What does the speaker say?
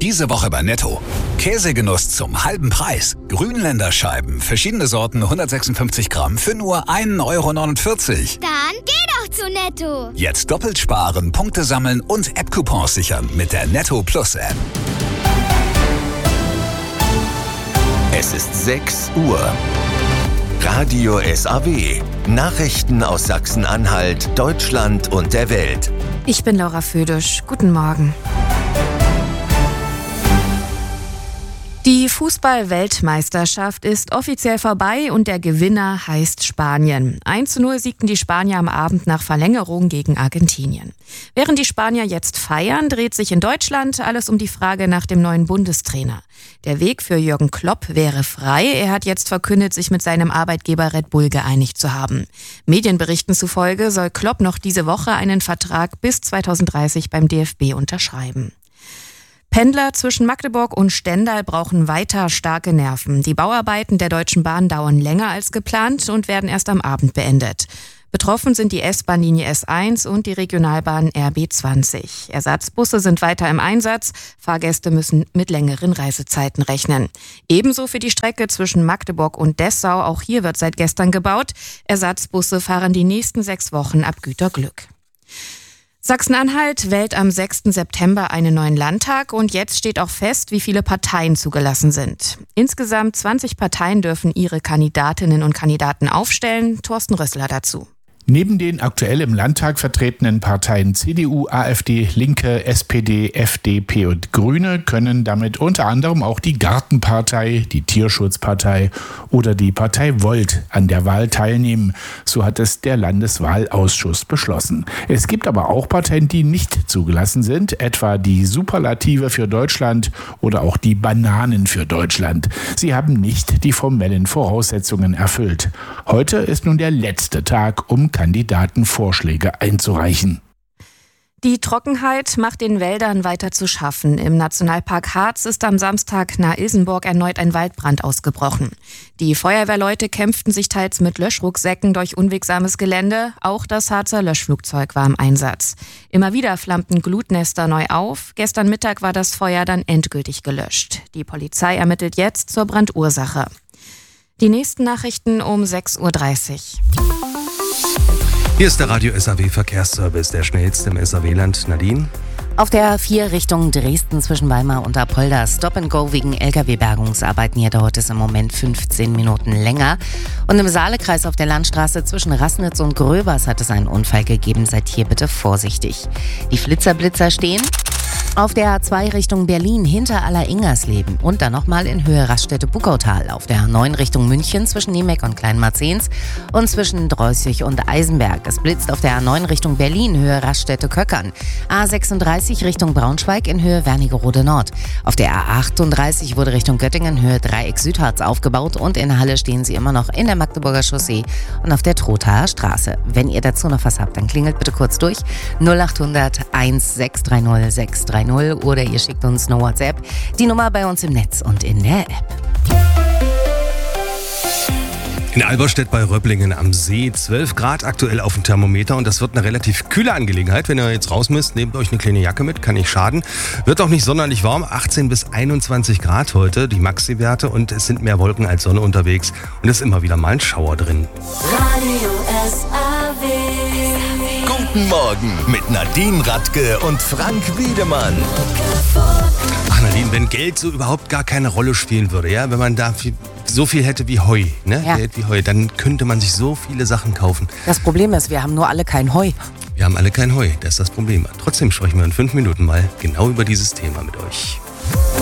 Diese Woche bei Netto. Käsegenuss zum halben Preis. Grünländerscheiben, verschiedene Sorten, 156 Gramm für nur 1,49 €. Dann geh doch zu Netto. Jetzt doppelt sparen, Punkte sammeln und App-Coupons sichern mit der Netto Plus App. Es ist 6 Uhr. Radio SAW. Nachrichten aus Sachsen-Anhalt, Deutschland und der Welt. Ich bin Laura Födisch. Guten Morgen. Die Fußball-Weltmeisterschaft ist offiziell vorbei und der Gewinner heißt Spanien. 1:0 siegten die Spanier am Abend nach Verlängerung gegen Argentinien. Während die Spanier jetzt feiern, dreht sich in Deutschland alles um die Frage nach dem neuen Bundestrainer. Der Weg für Jürgen Klopp wäre frei. Er hat jetzt verkündet, sich mit seinem Arbeitgeber Red Bull geeinigt zu haben. Medienberichten zufolge soll Klopp noch diese Woche einen Vertrag bis 2030 beim DFB unterschreiben. Pendler zwischen Magdeburg und Stendal brauchen weiter starke Nerven. Die Bauarbeiten der Deutschen Bahn dauern länger als geplant und werden erst am Abend beendet. Betroffen sind die S-Bahn-Linie S1 und die Regionalbahn RB20. Ersatzbusse sind weiter im Einsatz. Fahrgäste müssen mit längeren Reisezeiten rechnen. Ebenso für die Strecke zwischen Magdeburg und Dessau. Auch hier wird seit gestern gebaut. Ersatzbusse fahren die nächsten 6 Wochen ab Güterglück. Sachsen-Anhalt wählt am 6. September einen neuen Landtag und jetzt steht auch fest, wie viele Parteien zugelassen sind. Insgesamt 20 Parteien dürfen ihre Kandidatinnen und Kandidaten aufstellen. Thorsten Rössler dazu. Neben den aktuell im Landtag vertretenen Parteien CDU, AfD, Linke, SPD, FDP und Grüne können damit unter anderem auch die Gartenpartei, die Tierschutzpartei oder die Partei Volt an der Wahl teilnehmen. So hat es der Landeswahlausschuss beschlossen. Es gibt aber auch Parteien, die nicht zugelassen sind, etwa die Superlative für Deutschland oder auch die Bananen für Deutschland. Sie haben nicht die formellen Voraussetzungen erfüllt. Heute ist nun der letzte Tag, um Kandidatenvorschläge einzureichen. Die Trockenheit macht den Wäldern weiter zu schaffen. Im Nationalpark Harz ist am Samstag nahe Ilsenburg erneut ein Waldbrand ausgebrochen. Die Feuerwehrleute kämpften sich teils mit Löschrucksäcken durch unwegsames Gelände. Auch das Harzer Löschflugzeug war im Einsatz. Immer wieder flammten Glutnester neu auf. Gestern Mittag war das Feuer dann endgültig gelöscht. Die Polizei ermittelt jetzt zur Brandursache. Die nächsten Nachrichten um 6:30 Uhr. Hier ist der Radio SAW Verkehrsservice, der schnellste im SAW-Land. Nadine? Auf der 4 Richtung Dresden zwischen Weimar und Apolda. Stop and Go wegen Lkw-Bergungsarbeiten. Hier dauert es im Moment 15 Minuten länger. Und im Saalekreis auf der Landstraße zwischen Rassnitz und Gröbers hat es einen Unfall gegeben. Seid hier bitte vorsichtig. Die Flitzer-Blitzer stehen auf der A2 Richtung Berlin hinter Aller-Ingersleben und dann nochmal in Höhe Raststätte-Buckautal. Auf der 9 Richtung München zwischen Niemeck und Kleinmarzens und zwischen Dreußig und Eisenberg. Es blitzt auf der A9 Richtung Berlin, Höhe Raststätte-Köckern. A36 Richtung Braunschweig in Höhe Wernigerode Nord. Auf der A38 wurde Richtung Göttingen, Höhe Dreieck Südharz aufgebaut und in Halle stehen sie immer noch in der Magdeburger Chaussee und auf der Trothaer Straße. Wenn ihr dazu noch was habt, dann klingelt bitte kurz durch 0800 1630 630 oder ihr schickt uns eine WhatsApp. Die Nummer bei uns im Netz und in der App. In Alberstedt bei Röpplingen am See, 12 Grad aktuell auf dem Thermometer und das wird eine relativ kühle Angelegenheit. Wenn ihr jetzt raus müsst, nehmt euch eine kleine Jacke mit, kann nicht schaden. Wird auch nicht sonderlich warm, 18 bis 21 Grad heute, die Maxi-Werte und es sind mehr Wolken als Sonne unterwegs und es ist immer wieder mal ein Schauer drin. Radio SAW. Guten Morgen mit Nadine Radke und Frank Wiedemann. Ach Nadine, wenn Geld so überhaupt gar keine Rolle spielen würde, ja, wenn man da so viel hätte wie Heu, ne? Ja. Geld wie Heu, dann könnte man sich so viele Sachen kaufen. Das Problem ist, wir haben nur alle kein Heu. Wir haben alle kein Heu, das ist das Problem. Trotzdem sprechen wir in 5 Minuten mal genau über dieses Thema mit euch.